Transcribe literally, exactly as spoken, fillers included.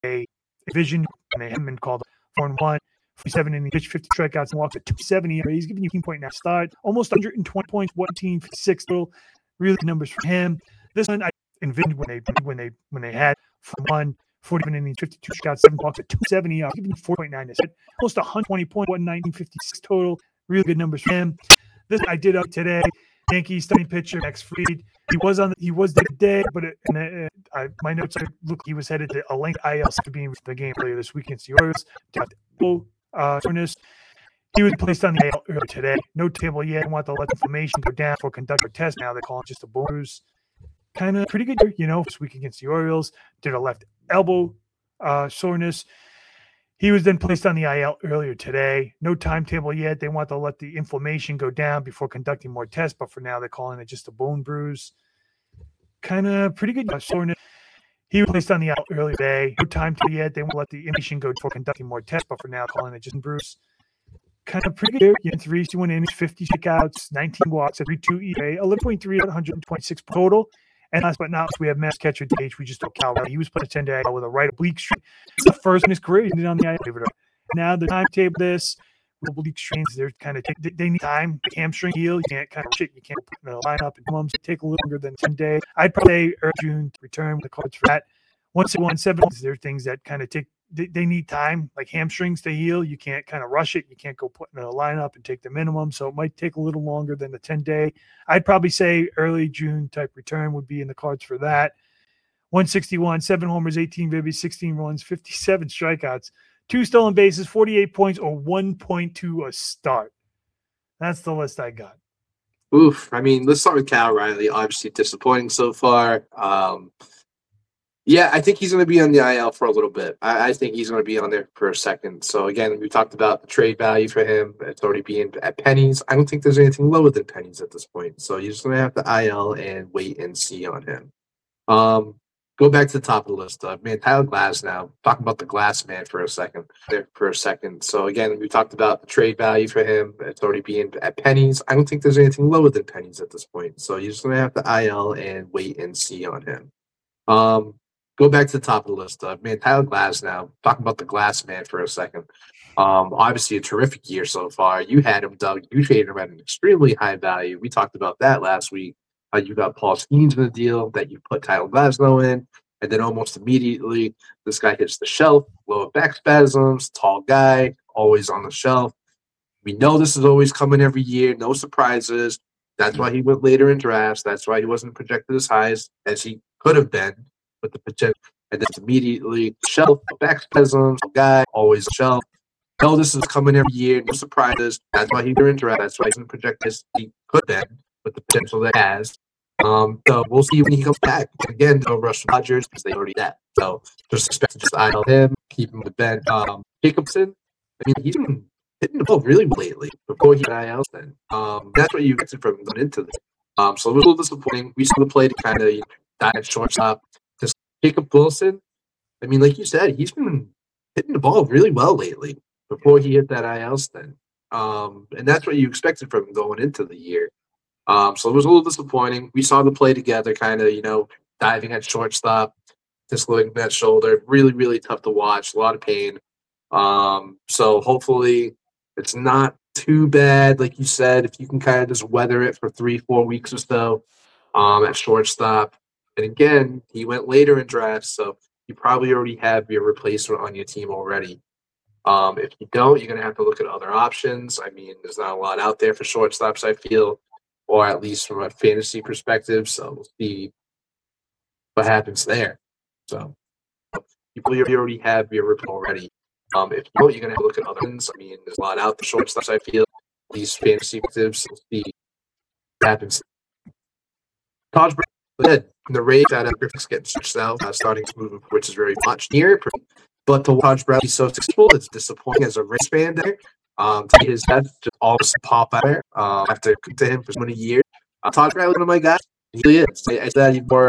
a vision and him and called four and one, forty-seven and he pitched fifty strikeouts and walks at two seventy. He's giving you a point now start, almost one hundred twenty points, one team fifty-six total. Really good numbers for him. This one I envisioned when they when they when they had for one, forty-seven innings, fifty-two strikeouts, seven walks at two seventy. I'm giving you four point nine. I said almost one hundred twenty points, one nineteen fifty-six total. Really good numbers for him. This I did up today. Yankees starting pitcher Max Fried. He was on. He was the day, but it, and uh, I, my notes I look. He was headed to a length I L after being the game earlier this week against the Orioles. Uh, he was placed on the I L earlier today. No table yet. I want to let the inflammation go down for conduct a test. Now they call it just a bruise. Kind of pretty good, you know. This week against the Orioles, did a left elbow uh, soreness. He was then placed on the I L earlier today. No timetable yet. They want to let the inflammation go down before conducting more tests, but for now they're calling it just a bone bruise. Kind of pretty good uh, soreness. He was placed on the I L earlier today. No timetable yet. They won't let the inflammation go before conducting more tests, but for now they're calling it just a bruise. Kind of pretty good. You know, three sixty-one innings, fifty strikeouts, nineteen walks, a three point two E R A, eleven point three, one hundred twenty-six total. And last but not least, we have Max Catcher D H. We just took Cal. He was playing ten day with a right oblique streak. It's the first in his career. He did on the I L. Now the timetable this oblique strains, they're kind of they, they need time. Hamstring heal. You can't kind of shit. You can't put in a lineup and mums take a little longer than ten days. I'd probably say early June to return with the cards for that. Once it one seven, there are things that kind of take. They, they need time, like hamstrings to heal. You can't kind of rush it. You can't go put in a lineup and take the minimum. So it might take a little longer than the ten day. I'd probably say early June type return would be in the cards for that. one sixty-one, seven homers, eighteen ribbies, sixteen runs, fifty-seven strikeouts, two stolen bases, forty-eight points, or one point two a start. That's the list I got. Oof. I mean, let's start with Cal Riley. Obviously disappointing so far. Um, Yeah, I think he's going to be on the I L for a little bit. I, I think he's going to be on there for a second. So, again, we talked about the trade value for him. It's already being at pennies. I don't think there's anything lower than pennies at this point. So, you're just going to have the I L and wait and see on him. Um, go back to the top of the list. Uh, man, Tyler Glasnow. Talking about the Glass Man for a second. There for a second. So, again, we talked about the trade value for him. It's already being at pennies. I don't think there's anything lower than pennies at this point. So, you're just going to have the I L and wait and see on him. Um, Go back to the top of the list. Uh, man, Tyler Glasnow. Talking about the Glass Man for a second. Um, obviously, a terrific year so far. You had him, Doug. You traded him at an extremely high value. We talked about that last week. Uh, you got Paul Skeens in the deal that you put Tyler Glasnow in, and then almost immediately, this guy hits the shelf. Lower back spasms, tall guy, always on the shelf. We know this is always coming every year. No surprises. That's why he went later in drafts. That's why he wasn't projected as high as, as he could have been. With the potential, and then immediately shelf, back spasms, guy, always shelf. No, this is coming every year, no surprises. That's why he's interested. That's why he's in project as he could have been with the potential that he has. Um, so we'll see when he comes back. Again, no rush from Rodgers because they already that. So just expect to just I L him, keep him with Ben. Um, Jacobson, I mean, he's been hitting the ball really well lately before he got I L then. Um, that's what you expected from going into this. Um, so it was a little disappointing. We saw the play to kind of you know, die at shortstop. Jacob Wilson, I mean, like you said, he's been hitting the ball really well lately before he hit that I L stint. Um, and that's what you expected from him going into the year. Um, so it was a little disappointing. We saw the play together, kind of, you know, diving at shortstop, dislocating that shoulder. Really, really tough to watch. A lot of pain. Um, so hopefully it's not too bad, like you said, if you can kind of just weather it for three, four weeks or so um, at shortstop. And again, he went later in drafts, so you probably already have your replacement on your team already. Um, if you don't, you're going to have to look at other options. I mean, there's not a lot out there for shortstops, I feel, or at least from a fantasy perspective. So we'll see what happens there. So you probably already have your replacement already. Um, if you don't, you're going to have to look at other ones. I mean, there's a lot out there for shortstops, I feel, at least fantasy perspectives. So we'll see what happens. Taj Good. The Rays out of Griffiths getting switched out, uh, starting to move, which is very much near. But to watch Bradley so successful, it's disappointing as a Rays fan there. Um, to his death just always pop out there um, after to him for so many years. Uh, Todd Bradley, one of my guys, he really is. I, I said he's more